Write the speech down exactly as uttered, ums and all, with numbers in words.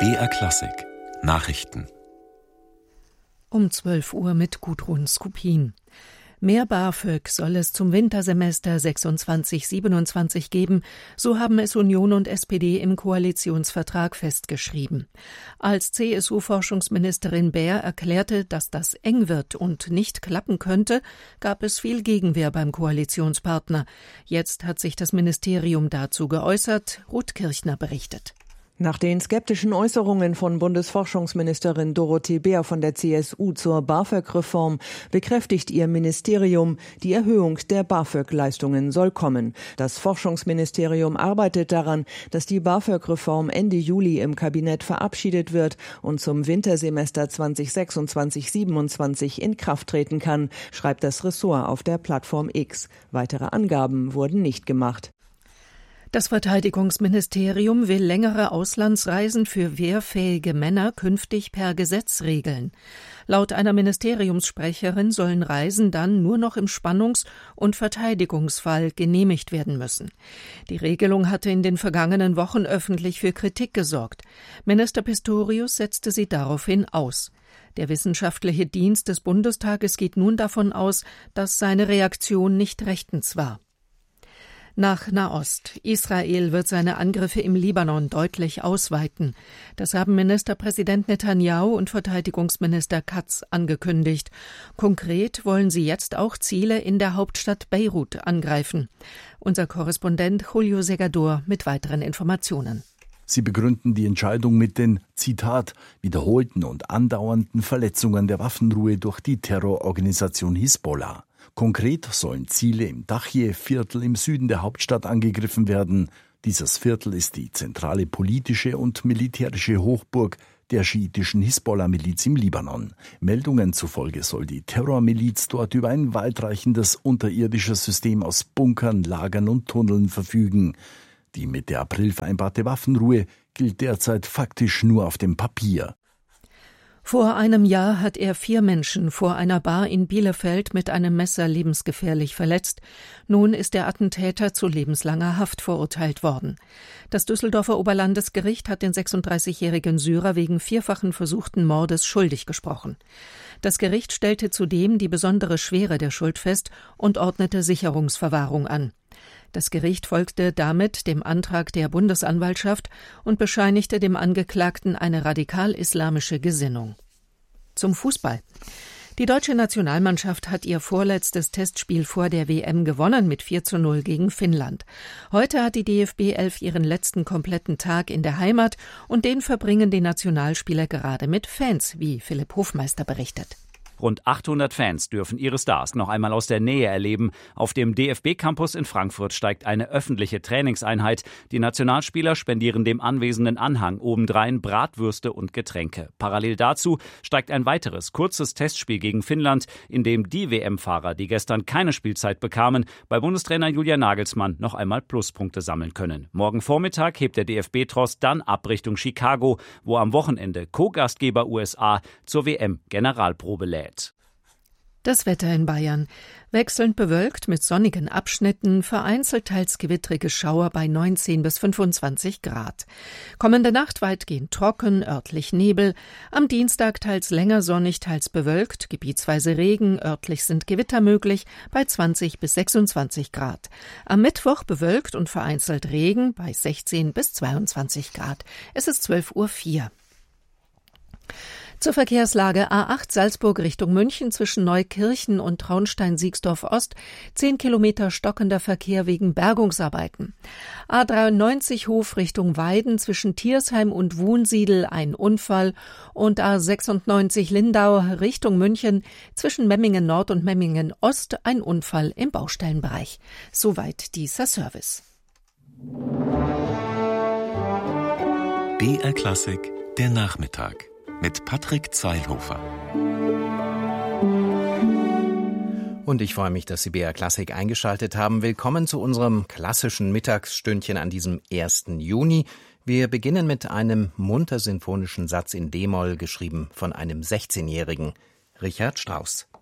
B R Klassik Nachrichten Um zwölf Uhr mit Gudrun Skupin. Mehr BAföG soll es zum Wintersemester sechsundzwanzig siebenundzwanzig geben, so haben es Union und S P D im Koalitionsvertrag festgeschrieben. Als C S U-Forschungsministerin Baer erklärte, dass das eng wird und nicht klappen könnte, gab es viel Gegenwehr beim Koalitionspartner. Jetzt hat sich das Ministerium dazu geäußert. Ruth Kirchner berichtet. Nach den skeptischen Äußerungen von Bundesforschungsministerin Dorothee Baer von der C S U zur BAföG-Reform bekräftigt ihr Ministerium, die Erhöhung der BAföG-Leistungen soll kommen. Das Forschungsministerium arbeitet daran, dass die BAföG-Reform Ende Juli im Kabinett verabschiedet wird und zum Wintersemester zwanzig sechsundzwanzig siebenundzwanzig in Kraft treten kann, schreibt das Ressort auf der Plattform X. Weitere Angaben wurden nicht gemacht. Das Verteidigungsministerium will längere Auslandsreisen für wehrfähige Männer künftig per Gesetz regeln. Laut einer Ministeriumssprecherin sollen Reisen dann nur noch im Spannungs- und Verteidigungsfall genehmigt werden müssen. Die Regelung hatte in den vergangenen Wochen öffentlich für Kritik gesorgt. Minister Pistorius setzte sie daraufhin aus. Der wissenschaftliche Dienst des Bundestages geht nun davon aus, dass seine Reaktion nicht rechtens war. Nach Nahost. Israel wird seine Angriffe im Libanon deutlich ausweiten. Das haben Ministerpräsident Netanyahu und Verteidigungsminister Katz angekündigt. Konkret wollen sie jetzt auch Ziele in der Hauptstadt Beirut angreifen. Unser Korrespondent Julio Segador mit weiteren Informationen. Sie begründen die Entscheidung mit den, Zitat, wiederholten und andauernden Verletzungen der Waffenruhe durch die Terrororganisation Hisbollah. Konkret sollen Ziele im Dachje-Viertel im Süden der Hauptstadt angegriffen werden. Dieses Viertel ist die zentrale politische und militärische Hochburg der schiitischen Hisbollah-Miliz im Libanon. Meldungen zufolge soll die Terrormiliz dort über ein weitreichendes unterirdisches System aus Bunkern, Lagern und Tunneln verfügen. Die Mitte April vereinbarte Waffenruhe gilt derzeit faktisch nur auf dem Papier. Vor einem Jahr hat er vier Menschen vor einer Bar in Bielefeld mit einem Messer lebensgefährlich verletzt. Nun ist der Attentäter zu lebenslanger Haft verurteilt worden. Das Düsseldorfer Oberlandesgericht hat den sechsunddreißigjährigen Syrer wegen vierfachen versuchten Mordes schuldig gesprochen. Das Gericht stellte zudem die besondere Schwere der Schuld fest und ordnete Sicherungsverwahrung an. Das Gericht folgte damit dem Antrag der Bundesanwaltschaft und bescheinigte dem Angeklagten eine radikal-islamische Gesinnung. Zum Fußball. Die deutsche Nationalmannschaft hat ihr vorletztes Testspiel vor der W M gewonnen mit vier zu null gegen Finnland. Heute hat die D F B elf ihren letzten kompletten Tag in der Heimat und den verbringen die Nationalspieler gerade mit Fans, wie Philipp Hofmeister berichtet. Rund achthundert Fans dürfen ihre Stars noch einmal aus der Nähe erleben. Auf dem D F B-Campus in Frankfurt steigt eine öffentliche Trainingseinheit. Die Nationalspieler spendieren dem anwesenden Anhang obendrein Bratwürste und Getränke. Parallel dazu steigt ein weiteres kurzes Testspiel gegen Finnland, in dem die W M-Fahrer, die gestern keine Spielzeit bekamen, bei Bundestrainer Julian Nagelsmann noch einmal Pluspunkte sammeln können. Morgen Vormittag hebt der D F B-Tross dann ab Richtung Chicago, wo am Wochenende Co-Gastgeber U S A zur W M-Generalprobe lädt. Das Wetter in Bayern. Wechselnd bewölkt mit sonnigen Abschnitten, vereinzelt teils gewittrige Schauer bei neunzehn bis fünfundzwanzig Grad. Kommende Nacht weitgehend trocken, örtlich Nebel. Am Dienstag teils länger sonnig, teils bewölkt, gebietsweise Regen, örtlich sind Gewitter möglich bei zwanzig bis sechsundzwanzig Grad. Am Mittwoch bewölkt und vereinzelt Regen bei sechzehn bis zweiundzwanzig Grad. Es ist zwölf Uhr vier. Zur Verkehrslage: A acht Salzburg Richtung München zwischen Neukirchen und Traunstein-Siegsdorf Ost, zehn Kilometer stockender Verkehr wegen Bergungsarbeiten. A dreiundneunzig Hof Richtung Weiden zwischen Thiersheim und Wunsiedel ein Unfall und A sechsundneunzig Lindau Richtung München zwischen Memmingen Nord und Memmingen Ost ein Unfall im Baustellenbereich. Soweit dieser Service. B R Klassik, der Nachmittag. Mit Patrick Zeilhofer. Und ich freue mich, dass Sie B R Klassik eingeschaltet haben. Willkommen zu unserem klassischen Mittagsstündchen an diesem ersten Juni. Wir beginnen mit einem munter sinfonischen Satz in D-Moll, geschrieben von einem sechzehnjährigen Richard Strauss.